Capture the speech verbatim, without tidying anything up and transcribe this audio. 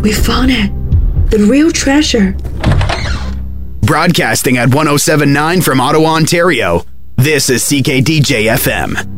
We found it. The real treasure. Broadcasting at one oh seven point nine from Ottawa, Ontario. This is C K D J F M.